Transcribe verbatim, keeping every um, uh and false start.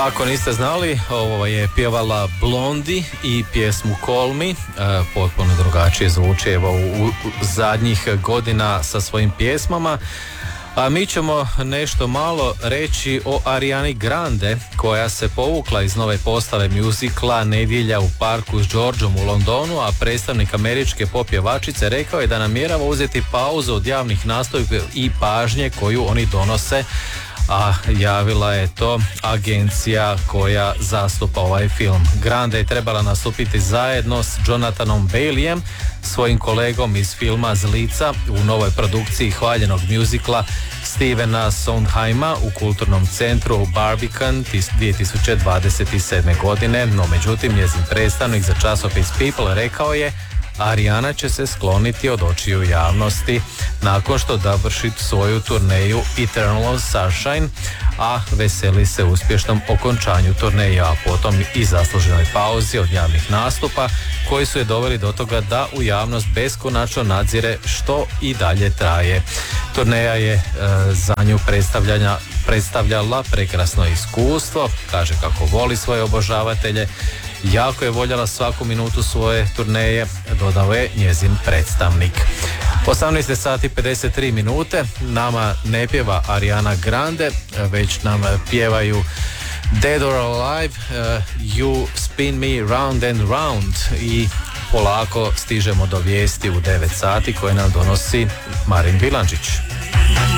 Ako niste znali, ovo je pjevala Blondie i pjesmu Call Me, e, potpuno drugačije zvuči evo u, u zadnjih godina sa svojim pjesmama. A mi ćemo nešto malo reći o Ariani Grande, koja se povukla iz nove postave muzikla Nedjelja u parku s Georgeom u Londonu, a predstavnik američke pop pjevačice rekao je da namjerava uzeti pauzu od javnih nastupa i pažnje koju oni donose, a javila je to agencija koja zastupa ovaj film. Grande je trebala nastupiti zajedno s Jonathanom Baileyem, svojim kolegom iz filma Zlica, u novoj produkciji hvaljenog muzikla Stevena Sondheima u kulturnom centru Barbican dvije tisuće dvadeset sedme. godine, no međutim njezin predstavnik za časopis People rekao je Ariana će se skloniti od očiju javnosti nakon što dovrši svoju turneju Eternal Sunshine, a veseli se uspješnom okončanju turneja, a potom i zasluženoj pauzi od javnih nastupa koji su je doveli do toga da u javnost beskonačno nadzire što i dalje traje. Turneja je e, za nju predstavljanja predstavljala prekrasno iskustvo, kaže kako voli svoje obožavatelje, jako je voljela svaku minutu svoje turneje, dodao je njezin predstavnik. osamnaest sati pedeset tri minute, nama ne pjeva Ariana Grande, već nam pjevaju Dead or Alive, uh, You Spin Me Round and Round, i polako stižemo do vijesti u devet sati koje nam donosi Marin Bilandžić.